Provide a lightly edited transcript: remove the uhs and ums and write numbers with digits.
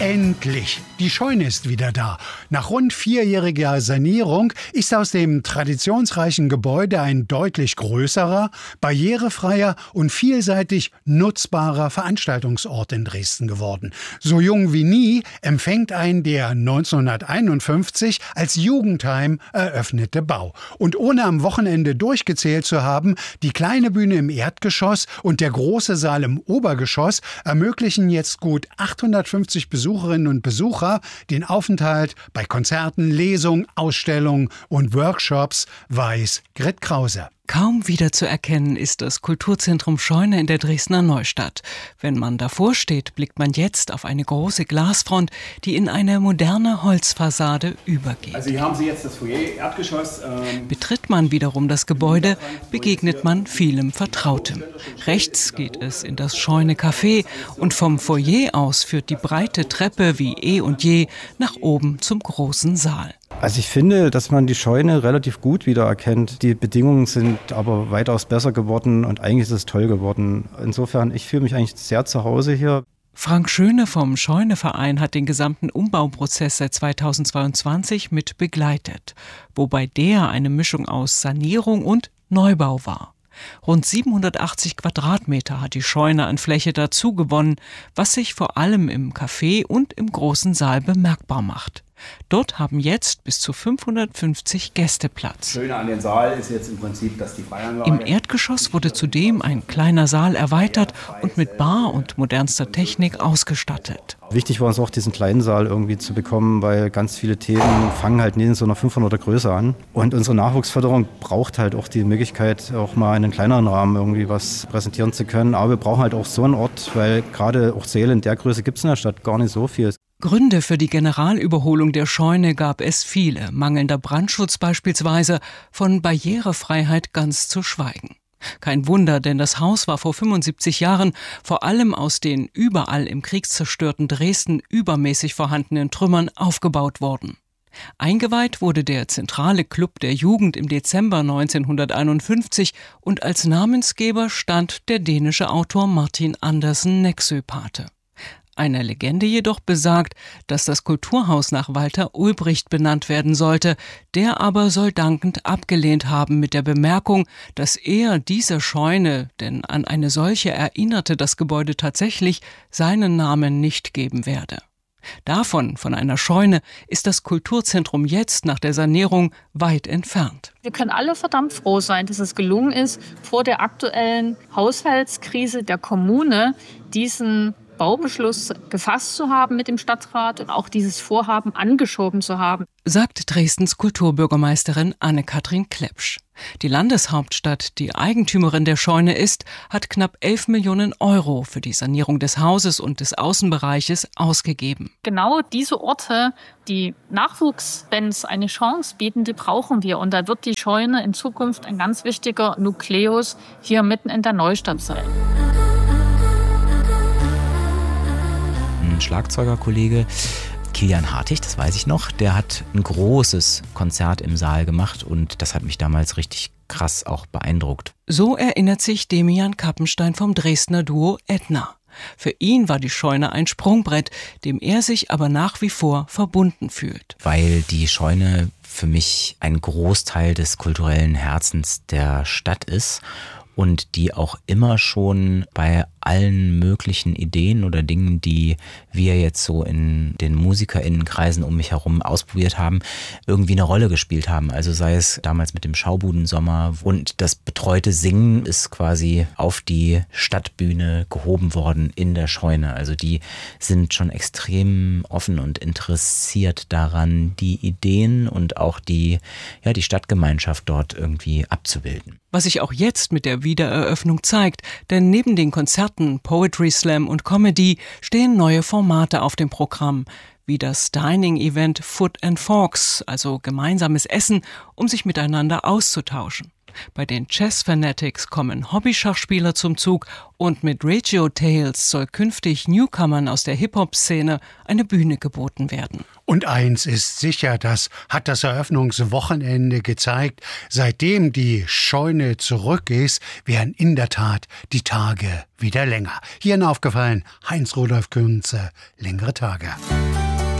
Endlich! Die Scheune ist wieder da. Nach rund 4-jähriger Sanierung ist aus dem traditionsreichen Gebäude ein deutlich größerer, barrierefreier und vielseitig nutzbarer Veranstaltungsort in Dresden geworden. So jung wie nie empfängt ein der 1951 als Jugendheim eröffnete Bau. Und ohne am Wochenende durchgezählt zu haben, die kleine Bühne im Erdgeschoss und der große Saal im Obergeschoss ermöglichen jetzt gut 850 Besucherinnen und Besucher den Aufenthalt bei Konzerten, Lesungen, Ausstellungen und Workshops, weiß Grit Krause. Kaum wiederzuerkennen ist das Kulturzentrum Scheune in der Dresdner Neustadt. Wenn man davor steht, blickt man jetzt auf eine große Glasfront, die in eine moderne Holzfassade übergeht. Also hier haben Sie jetzt das Foyer, Erdgeschoss. Betritt man wiederum das Gebäude, begegnet man vielem Vertrautem. Rechts geht es in das Scheune-Café und vom Foyer aus führt die breite Treppe wie eh und je nach oben zum großen Saal. Also ich finde, dass man die Scheune relativ gut wiedererkennt. Die Bedingungen sind aber weitaus besser geworden und eigentlich ist es toll geworden. Insofern, ich fühle mich eigentlich sehr zu Hause hier. Frank Schöne vom Scheune-Verein hat den gesamten Umbauprozess seit 2022 mit begleitet, wobei der eine Mischung aus Sanierung und Neubau war. Rund 780 Quadratmeter hat die Scheune an Fläche dazu gewonnen, was sich vor allem im Café und im großen Saal bemerkbar macht. Dort haben jetzt bis zu 550 Gäste Platz. Schöne an den Saal ist jetzt im Prinzip, dass die Freianlage... Im Erdgeschoss wurde zudem ein kleiner Saal erweitert und mit Bar und modernster Technik ausgestattet. Wichtig war uns auch, diesen kleinen Saal irgendwie zu bekommen, weil ganz viele Themen fangen halt nicht in so einer 500er Größe an. Und unsere Nachwuchsförderung braucht halt auch die Möglichkeit, auch mal in einem kleineren Rahmen irgendwie was präsentieren zu können. Aber wir brauchen halt auch so einen Ort, weil gerade auch Säle in der Größe gibt es in der Stadt gar nicht so viel. Gründe für die Generalüberholung der Scheune gab es viele, mangelnder Brandschutz beispielsweise, von Barrierefreiheit ganz zu schweigen. Kein Wunder, denn das Haus war vor 75 Jahren vor allem aus den überall im kriegszerstörten Dresden übermäßig vorhandenen Trümmern aufgebaut worden. Eingeweiht wurde der zentrale Club der Jugend im Dezember 1951 und als Namensgeber stand der dänische Autor Martin Andersen Nexø Pate. Eine Legende jedoch besagt, dass das Kulturhaus nach Walter Ulbricht benannt werden sollte, der aber soll dankend abgelehnt haben mit der Bemerkung, dass er dieser Scheune, denn an eine solche erinnerte das Gebäude tatsächlich, seinen Namen nicht geben werde. Davon, von einer Scheune, ist das Kulturzentrum jetzt nach der Sanierung weit entfernt. Wir können alle verdammt froh sein, dass es gelungen ist, vor der aktuellen Haushaltskrise der Kommune diesen Baubeschluss gefasst zu haben mit dem Stadtrat und auch dieses Vorhaben angeschoben zu haben, sagt Dresdens Kulturbürgermeisterin Anne-Kathrin Klepsch. Die Landeshauptstadt, die Eigentümerin der Scheune ist, hat knapp 11 Millionen Euro für die Sanierung des Hauses und des Außenbereiches ausgegeben. Genau diese Orte, die Nachwuchsbands eine Chance bieten, die brauchen wir. Und da wird die Scheune in Zukunft ein ganz wichtiger Nukleus hier mitten in der Neustadt sein. Schlagzeugerkollege Kilian Hartig, das weiß ich noch, der hat ein großes Konzert im Saal gemacht und das hat mich damals richtig krass auch beeindruckt. So erinnert sich Demian Kappenstein vom Dresdner Duo Edna. Für ihn war die Scheune ein Sprungbrett, dem er sich aber nach wie vor verbunden fühlt. Weil die Scheune für mich ein Großteil des kulturellen Herzens der Stadt ist und die auch immer schon bei allen möglichen Ideen oder Dingen, die wir jetzt so in den MusikerInnenkreisen um mich herum ausprobiert haben, irgendwie eine Rolle gespielt haben. Also sei es damals mit dem Schaubudensommer und das betreute Singen ist quasi auf die Stadtbühne gehoben worden in der Scheune. Also die sind schon extrem offen und interessiert daran, die Ideen und auch die Stadtgemeinschaft dort irgendwie abzubilden. Was sich auch jetzt mit der Wiedereröffnung zeigt, denn neben den Konzerten, Poetry Slam und Comedy stehen neue Formate auf dem Programm, wie das Dining-Event Food and Forks, also gemeinsames Essen, um sich miteinander auszutauschen. Bei den Chess Fanatics kommen Hobbyschachspieler zum Zug und mit Reggio Tales soll künftig Newcomern aus der Hip-Hop-Szene eine Bühne geboten werden. Und eins ist sicher, das hat das Eröffnungswochenende gezeigt. Seitdem die Scheune zurück ist, werden in der Tat die Tage wieder länger. Hierhin aufgefallen, Heinz Rudolf Künze, längere Tage.